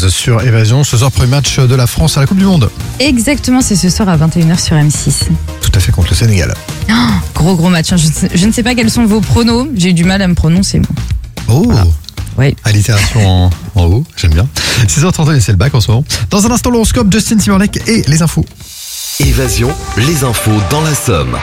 sur Évasion. Ce soir, premier match de la France à la Coupe du Monde. Exactement, c'est ce soir à 21h sur M6. Tout à fait, contre le Sénégal. Oh, gros match. Je ne sais pas quels sont vos pronos. J'ai eu du mal à me prononcer. Moi. Oh Voilà. Oui. Allitération en haut, j'aime bien. 6h31, c'est le bac en ce moment. Dans un instant, l'horoscope, Justin Timberlake et les infos. Évasion, les infos dans la Somme.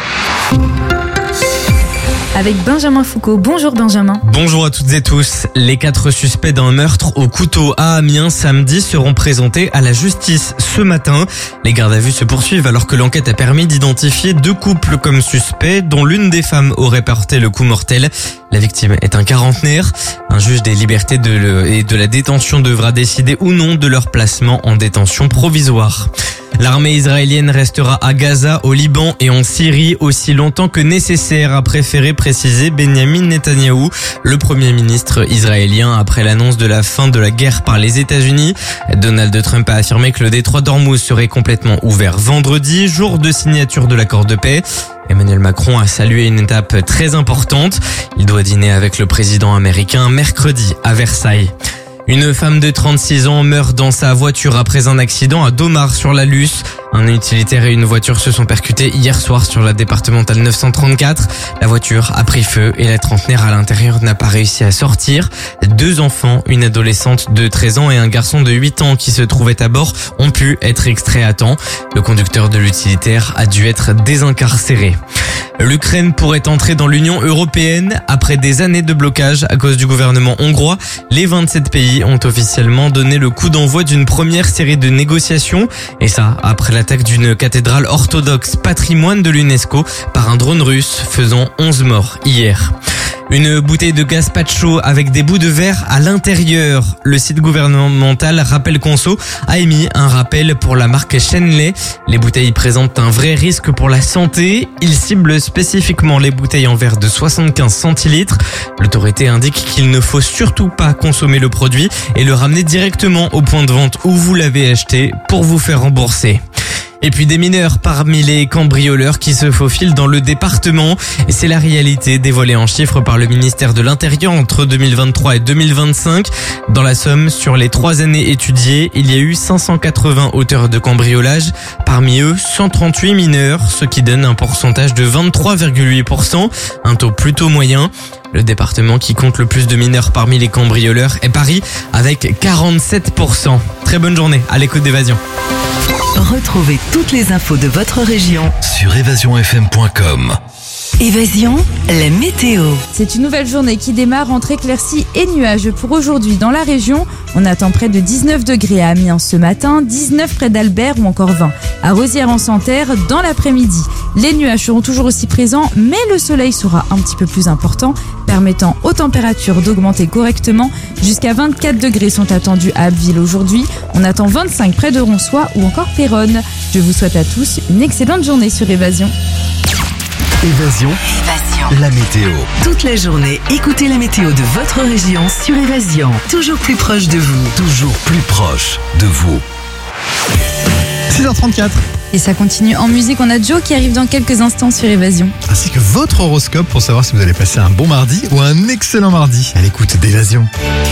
Avec Benjamin Foucault. Bonjour Benjamin. Bonjour à toutes et tous. Les 4 suspects d'un meurtre au couteau à Amiens samedi seront présentés à la justice ce matin. Les gardes à vue se poursuivent alors que l'enquête a permis d'identifier 2 couples comme suspects dont l'une des femmes aurait porté le coup mortel. La victime est un quarantenaire. Un juge des libertés et de la détention devra décider ou non de leur placement en détention provisoire. L'armée israélienne restera à Gaza, au Liban et en Syrie aussi longtemps que nécessaire, a préféré préciser Benjamin Netanyahou, le premier ministre israélien, après l'annonce de la fin de la guerre par les États-Unis. Donald Trump a affirmé que le détroit d'Ormuz serait complètement ouvert vendredi, jour de signature de l'accord de paix. Emmanuel Macron a salué une étape très importante. Il doit dîner avec le président américain mercredi à Versailles. Une femme de 36 ans meurt dans sa voiture après un accident à Domar-sur-la-Luce. Un utilitaire et une voiture se sont percutés hier soir sur la départementale 934. La voiture a pris feu et la trentenaire à l'intérieur n'a pas réussi à sortir. 2 enfants, une adolescente de 13 ans et un garçon de 8 ans qui se trouvaient à bord ont pu être extraits à temps. Le conducteur de l'utilitaire a dû être désincarcéré. L'Ukraine pourrait entrer dans l'Union européenne après des années de blocage à cause du gouvernement hongrois. Les 27 pays ont officiellement donné le coup d'envoi d'une première série de négociations. Et ça, après l'attaque d'une cathédrale orthodoxe patrimoine de l'UNESCO par un drone russe faisant 11 morts hier. Une bouteille de gazpacho avec des bouts de verre à l'intérieur. Le site gouvernemental Rappel Conso a émis un rappel pour la marque Schenley. Les bouteilles présentent un vrai risque pour la santé. Il cible spécifiquement les bouteilles en verre de 75 centilitres. L'autorité indique qu'il ne faut surtout pas consommer le produit et le ramener directement au point de vente où vous l'avez acheté pour vous faire rembourser. Et puis des mineurs parmi les cambrioleurs qui se faufilent dans le département. Et c'est la réalité dévoilée en chiffres par le ministère de l'Intérieur entre 2023 et 2025. Dans la Somme, sur les 3 années étudiées, il y a eu 580 auteurs de cambriolage. Parmi eux, 138 mineurs, ce qui donne un pourcentage de 23,8%, un taux plutôt moyen. Le département qui compte le plus de mineurs parmi les cambrioleurs est Paris avec 47%. Très bonne journée à l'écoute d'Évasion. Retrouvez toutes les infos de votre région Sur évasionfm.com. Évasion, la météo. C'est une nouvelle journée qui démarre entre éclaircies et nuages. Pour aujourd'hui, dans la région, on attend près de 19 degrés à Amiens ce matin, 19 près d'Albert ou encore 20 à Rosières-en-Santerre dans l'après-midi. Les nuages seront toujours aussi présents, mais le soleil sera un petit peu plus important, permettant aux températures d'augmenter correctement. Jusqu'à 24 degrés sont attendus à Abbeville aujourd'hui. On attend 25 près de Ronsoy ou encore Péronne. Je vous souhaite à tous une excellente journée sur Évasion. Évasion, la météo. Toute la journée, écoutez la météo de votre région sur Évasion. Toujours plus proche de vous. Toujours plus proche de vous. 6h34. Et ça continue en musique. On a Joe qui arrive dans quelques instants sur Évasion. Ainsi que votre horoscope pour savoir si vous allez passer un bon mardi ou un excellent mardi à l'écoute d'Évasion.